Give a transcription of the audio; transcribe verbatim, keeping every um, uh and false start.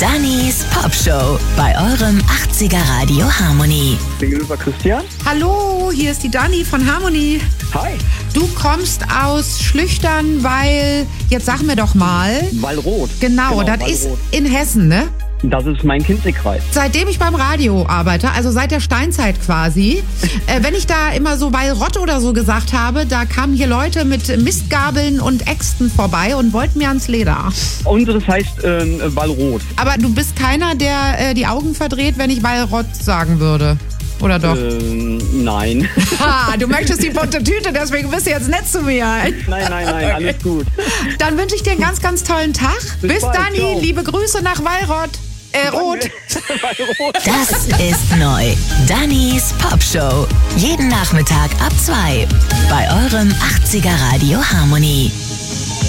Dannys Popshow bei eurem achtziger Radio Harmony. Gegenüber Christian. Hallo, hier ist die Dani von Harmony. Hi. Du kommst aus Schlüchtern, weil, jetzt sag mir doch mal. Wallroth. Genau, Genau, das Wallroth. ist in Hessen, ne? Das ist mein Kinzigkreis. Seitdem ich beim Radio arbeite, also seit der Steinzeit quasi, äh, wenn ich da immer so Wallrott oder so gesagt habe, da kamen hier Leute mit Mistgabeln und Äxten vorbei und wollten mir ans Leder. Unseres heißt äh, Wallroth. Aber du bist keiner, der äh, die Augen verdreht, wenn ich Wallrott sagen würde. Oder doch? Ähm, nein. Ha, du möchtest die bunte Tüte, deswegen bist du jetzt nett zu mir. Nein, nein, nein, okay. Alles gut. Dann wünsche ich dir einen ganz, ganz tollen Tag. Bis, Bis bald, Dani, ciao. liebe Grüße nach Wallrott. Äh, Rot. Wallroth. Das ist neu. Dannys Popshow. Jeden Nachmittag ab zwei bei eurem achtziger Radio Harmony.